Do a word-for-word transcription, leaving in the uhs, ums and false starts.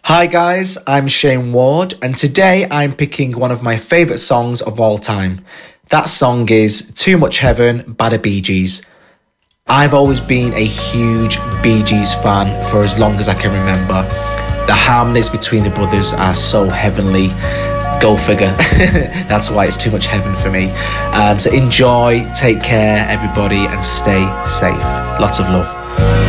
Hi guys, I'm Shane Ward, and today I'm picking one of my favourite songs of all time. That song is Too Much Heaven by the Bee Gees. I've always been a huge Bee Gees fan for as long as I can remember. The harmonies between the brothers are so heavenly. Go figure. That's why it's too much heaven for me. Um, so enjoy, take care everybody, and stay safe. Lots of love.